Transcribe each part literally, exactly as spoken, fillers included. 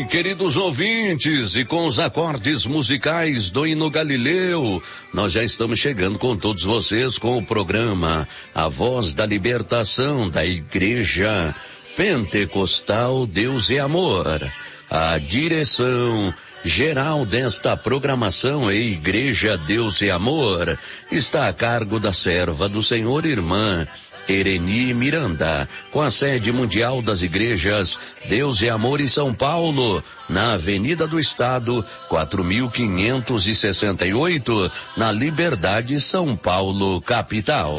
bem, queridos ouvintes, e com os acordes musicais do hino Galileu, nós já estamos chegando com todos vocês com o programa A Voz da Libertação da Igreja Pentecostal Deus e Amor. A direção geral desta programação é Igreja Deus e Amor, está a cargo da serva do Senhor, irmã Ereni Miranda, com a sede mundial das igrejas Deus e Amor em São Paulo, na Avenida do Estado, quatro mil quinhentos e sessenta e oito, na Liberdade, São Paulo, capital.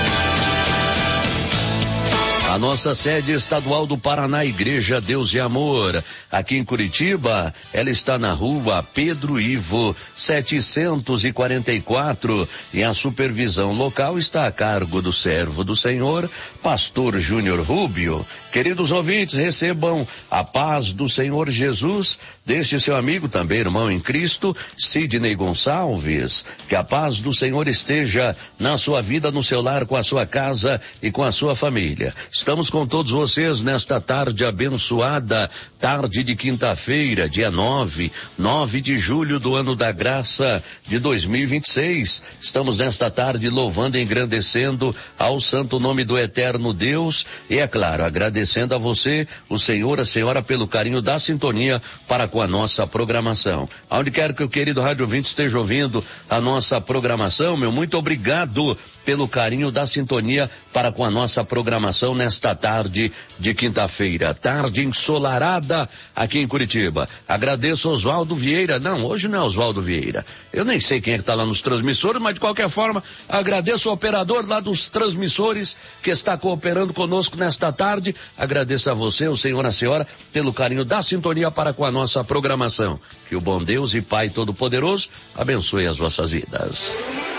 A nossa sede estadual do Paraná, Igreja Deus e Amor, aqui em Curitiba, ela está na rua Pedro Ivo, setecentos e quarenta e quatro, e a supervisão local está a cargo do servo do Senhor, pastor Júnior Rubio. Queridos ouvintes, recebam a paz do Senhor Jesus, deste seu amigo também, irmão em Cristo, Sidney Gonçalves. Que a paz do Senhor esteja na sua vida, no seu lar, com a sua casa e com a sua família. Estamos com todos vocês nesta tarde abençoada, tarde de quinta-feira, dia nove, nove de julho do ano da graça de dois mil e vinte e seis. Estamos nesta tarde louvando e engrandecendo ao santo nome do eterno Deus e, é claro, agradecendo a você, o Senhor, a senhora, pelo carinho da sintonia para com a nossa programação. Aonde quer que o querido rádio ouvinte esteja ouvindo a nossa programação, meu muito obrigado pelo carinho da sintonia para com a nossa programação nesta tarde de quinta-feira, tarde ensolarada aqui em Curitiba. Agradeço Oswaldo Vieira, não, hoje não é Oswaldo Vieira, eu nem sei quem é que está lá nos transmissores, mas de qualquer forma, agradeço o operador lá dos transmissores que está cooperando conosco nesta tarde, agradeço a você, o senhor, a senhora, pelo carinho da sintonia para com a nossa programação. Que o bom Deus e Pai Todo-Poderoso abençoe as vossas vidas.